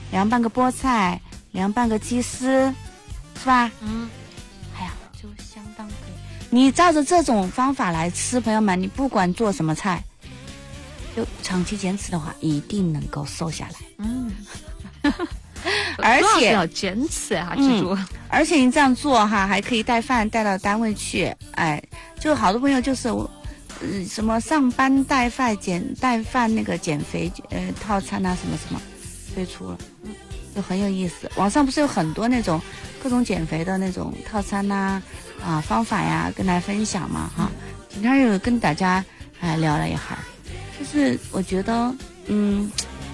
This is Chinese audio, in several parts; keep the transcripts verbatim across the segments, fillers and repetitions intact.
凉半个菠菜，凉半个鸡丝，是吧？ 嗯， 哎呀，就相当可以。你照着这种方法来吃，朋友们，你不管做什么菜，就长期坚持的话，一定能够瘦下来。 嗯， 而且要坚持哈，记住、 嗯。而且你这样做哈，还可以带饭带到单位去。哎，就好多朋友就是我。呃，什么上班带饭减带饭那个减肥呃套餐啊，什么什么推出了，嗯，就很有意思。网上不是有很多那种各种减肥的那种套餐呐 啊, 啊方法呀，跟大家分享嘛哈。今天又跟大家哎聊了一会儿，就是我觉得嗯，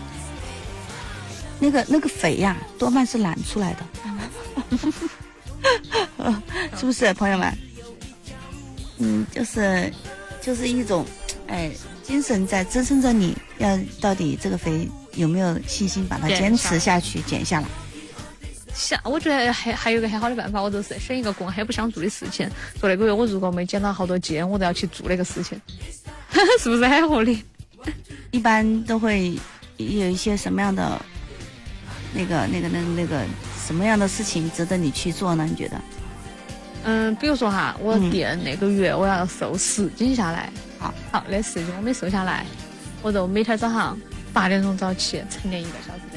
那个那个肥呀，多半是懒出来的，是不是朋友们？嗯，就是。就是一种，哎，精神在支撑着你，要到底这个肥有没有信心把它坚持下去，减下来。 像我觉得还还有一个很好的办法，我就是选一个公很不想做的事情。做那个月我如果没减到好多斤，我都要去做那个事情，是不是很合理？ 一般都会有一些什么样的那个那个那个那个什么样的事情值得你去做呢？你觉得？ 嗯，比如说哈，我定那个月我要瘦十斤下来， 好好那十斤我没瘦下来，我就每天早上八点钟早起晨练一个小时再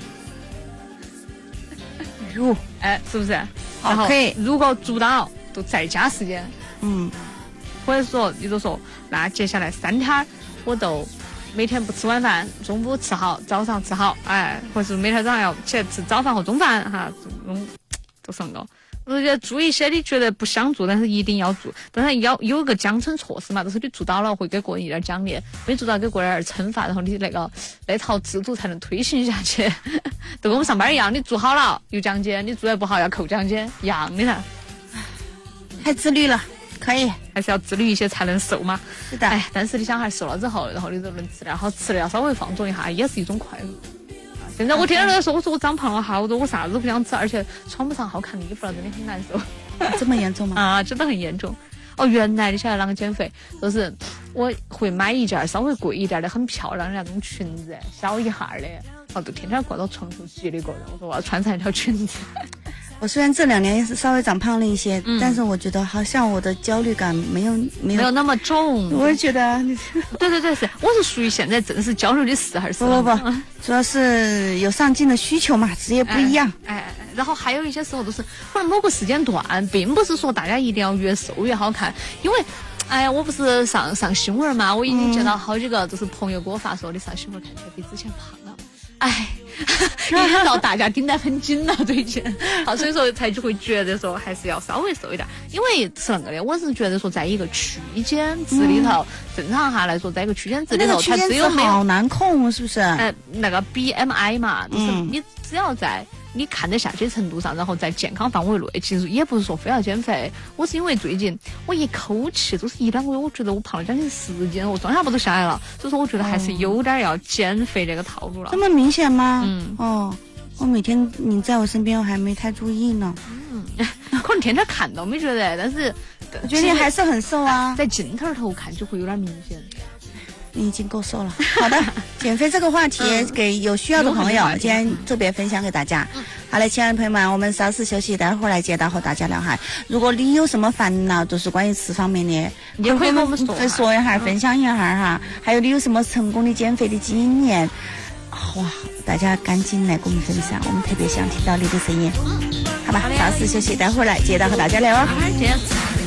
去。 哟， 哎，是不是？ 好，可以。 如果做到，就再加时间。 嗯， 或者说你就说，那接下来三天我都每天不吃晚饭，中午吃好，早上吃好，哎，或是每天早上要起来吃早饭和中饭哈，中都是那个。我觉得做一些你觉得不想做，但是一定要做，但是要有个奖惩措施嘛，就是你做到了会给个人一点奖励，没做到给个人惩罚，然后你那个那套制度才能推行下去。就跟我们上班一样，你做好了有奖金，你做得不好要扣奖金，一样的噻。 太自律了，可以， 还是要自律一些才能瘦嘛。 是的， 哎，但是你想，还瘦了之后，然后你就能吃点好吃的，要稍微放纵一下，也是一种快乐。现在我天天都在说，我说我长胖了哈，我说我啥子都不想吃，而且穿不上好看的衣服了，真的很难受。 这么严重吗？ 啊，真的很严重。哦，原来你晓得啷个减肥？就是我会买一件稍微贵一点的、很漂亮的那种裙子，小一下的，哦，就天天挂到床头挤的一个人。我说我要穿上一条裙子。 我虽然这两年也是稍微长胖了一些，嗯、但是我觉得好像我的焦虑感没有没有没有那么重。 我也觉得， 对对对，是，我是属于现在正是焦虑的时候。 不不不，主要是有上进的需求嘛，职业不一样。 哎，哎然后还有一些时候就是，可能某个时间段，并不是说大家一定要越瘦越好看，因为。哎呀，我不是上上新闻嘛，我已经见到好几个，就是朋友给我发说，你上新闻看起来比之前胖了。哎，一看到大家盯得很紧了，最近，好，所以说才就会觉得说还是要稍微瘦一点，因为是那个的，我是觉得说在一个区间值里头，嗯、正常哈来说，在一个区间值里头，它只有没有好难控，是不是？ 呃，那个 B M I 嘛，就是你只要在。你看得下去程度上，然后在健康范围内，其实也不是说非要减肥。我是因为最近我一口气就是一两个月，我觉得我胖了将近十斤，我双下巴都下来了，所以说我觉得还是有点要减肥这个套路了。 这么明显吗？ 嗯， 哦，我每天你在我身边，我还没太注意呢。 嗯，可能天天看到没觉得，但是我觉得你还是很瘦啊， 在镜头头看就会有点明显。 你已经够瘦了。好的，减肥这个话题给有需要的朋友，嗯、今天特别分享给大家。嗯、好嘞，亲爱的朋友们，我们稍事休息，待会儿来接到和大家聊哈。如果你有什么烦恼，就是关于吃方面的， 你可以跟我们说说一下，嗯、分享一下哈。还有你有什么成功的减肥的经验，哇，大家赶紧来跟我们分享，我们特别想听到你的声音。好吧，稍事休息，待会儿来接到和大家聊啊。